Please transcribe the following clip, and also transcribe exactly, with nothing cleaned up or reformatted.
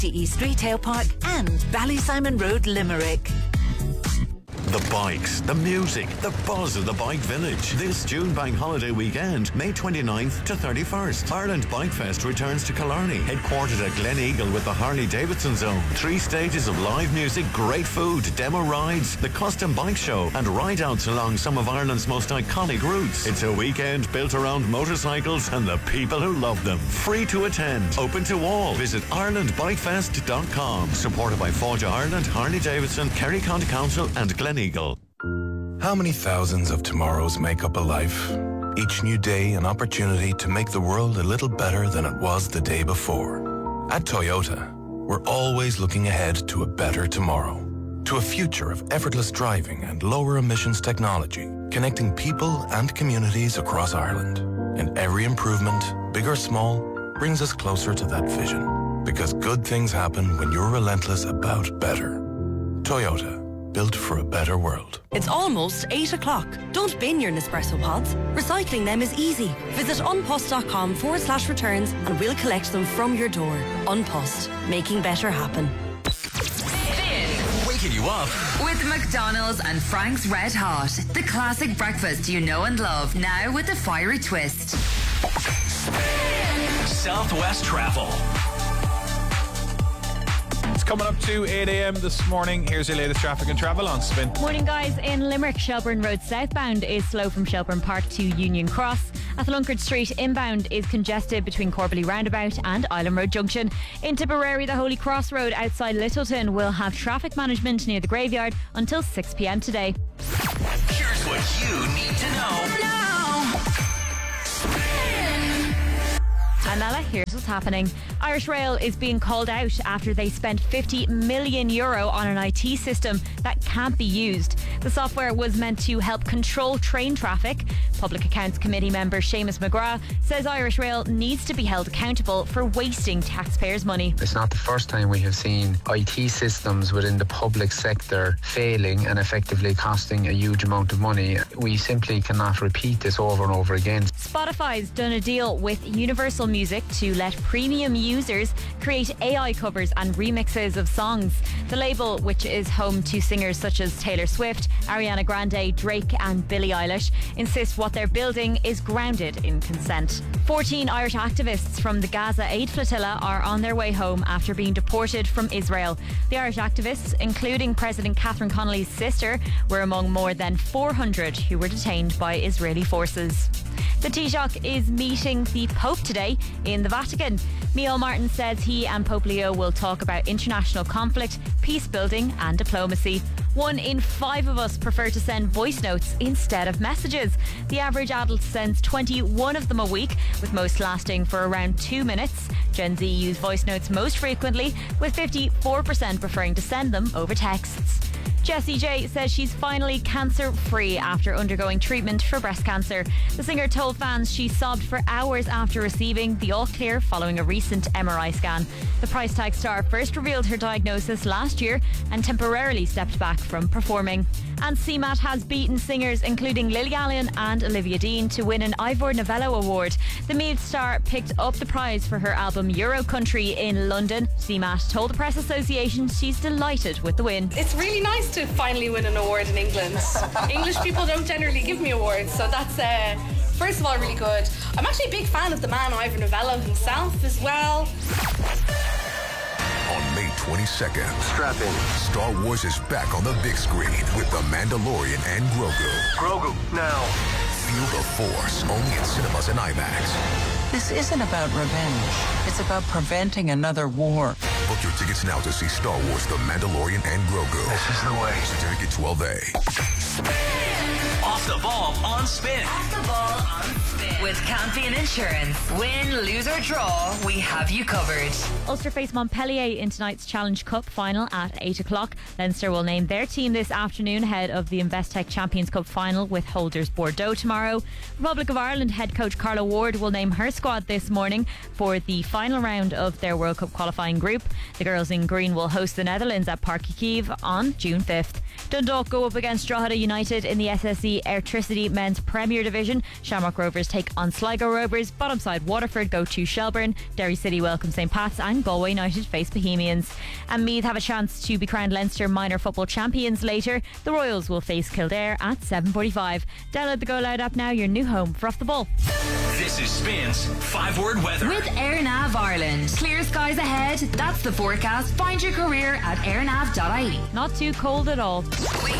to East Retail Park and Ballysimon Road, Limerick. The bikes, the music, the buzz of the Bike Village. This June Bank Holiday weekend, May twenty-ninth to thirty-first. Ireland Bike Fest returns to Killarney, headquartered at Glen Eagle with the Harley Davidson Zone. Three stages of live music, great food, demo rides, the custom bike show, and ride-outs along some of Ireland's most iconic routes. It's a weekend built around motorcycles and the people who love them. Free to attend, open to all. Visit ireland bike fest dot com. Supported by Forja Ireland, Harley Davidson, Kerry County Council, and Glen Eagle. How many thousands of tomorrows make up a life? Each new day an opportunity to make the world a little better than it was the day before. At Toyota, we're always looking ahead to a better tomorrow. To a future of effortless driving and lower emissions technology, connecting people and communities across Ireland. And every improvement, big or small, brings us closer to that vision. Because good things happen when you're relentless about better. Toyota. Built for a better world. It's almost eight o'clock. Don't bin your Nespresso pods. Recycling them is easy. Visit unpost.com forward slash returns and we'll collect them from your door. Unpost. Making better happen. Spin. Waking you up. With McDonald's and Frank's Red Hot. The classic breakfast you know and love. Now with a fiery twist. Spin. Southwest Travel. It's coming up to eight a.m. this morning. Here's your latest traffic and travel on Spin. Morning, guys. In Limerick, Shelburne Road southbound is slow from Shelburne Park to Union Cross. Athlunkard Street inbound is congested between Corbally Roundabout and Island Road Junction. In Tipperary, the Holy Cross Road outside Littleton will have traffic management near the graveyard until six p.m. today. Here's what you need to know now. And Nella, here's what's happening. Irish Rail is being called out after they spent fifty million euro on an I T system that can't be used. The software was meant to help control train traffic. Public Accounts Committee member Seamus McGrath says Irish Rail needs to be held accountable for wasting taxpayers' money. It's not the first time we have seen I T systems within the public sector failing and effectively costing a huge amount of money. We simply cannot repeat this over and over again. Spotify's done a deal with Universal Music to let premium users create A I covers and remixes of songs. The label, which is home to singers such as Taylor Swift, Ariana Grande, Drake and Billie Eilish, insists what they're building is grounded in consent. fourteen Irish activists from the Gaza Aid Flotilla are on their way home after being deported from Israel. The Irish activists, including President Catherine Connolly's sister, were among more than four hundred who were detained by Israeli forces. The Taoiseach is meeting the Pope today in the Vatican. Micheál Martin says he and Pope Leo will talk about international conflict, peace building and diplomacy. One in five of us prefer to send voice notes instead of messages. The average adult sends twenty-one of them a week, with most lasting for around two minutes. Gen Z use voice notes most frequently, with fifty-four percent preferring to send them over texts. Jessie J says she's finally cancer-free after undergoing treatment for breast cancer. The singer told fans she sobbed for hours after receiving the all-clear following a recent M R I scan. The price tag star first revealed her diagnosis last year and temporarily stepped back from performing. And C MAT has beaten singers including Lily Allen and Olivia Dean to win an Ivor Novello Award. The Meath star picked up the prize for her album Euro Country in London. C MAT told the Press Association she's delighted with the win. It's really nice to finally win an award in England. English people don't generally give me awards, so that's uh, first of all really good. I'm actually a big fan of the man Ivor Novello himself as well. On May twenty-second, strap in. Star Wars is back on the big screen with The Mandalorian and Grogu. Grogu, now. Feel the Force, only in cinemas and IMAX. This isn't about revenge. It's about preventing another war. Book your tickets now to see Star Wars, The Mandalorian and Grogu. This is the way. Certificate twelve A. Off the ball on Spin. Off the ball on Spin. With Campion Insurance. Win, lose or draw, we have you covered. Ulster face Montpellier in tonight's Challenge Cup final at eight o'clock. Leinster will name their team this afternoon ahead of the Investec Champions Cup final with holders Bordeaux tomorrow. Republic of Ireland head coach Carla Ward will name her squad this morning for the final round of their World Cup qualifying group. The girls in green will host the Netherlands at Parc y Civ on June fifth. Dundalk go up against Drogheda United in the S S E Airtricity Men's Premier Division. Shamrock Rovers take on Sligo Rovers. Bottom side Waterford go to Shelburne. Derry City welcome St Pat's, and Galway United face Bohemians. And Meath have a chance to be crowned Leinster minor football champions later. The Royals will face Kildare at seven forty-five. Download the Go Loud app now, your new home for Off the Ball. This is Spins five word weather with AirNav Ireland. Clear skies ahead. That's the forecast. Find your career at airnav dot I E. Not too cold at all. Wake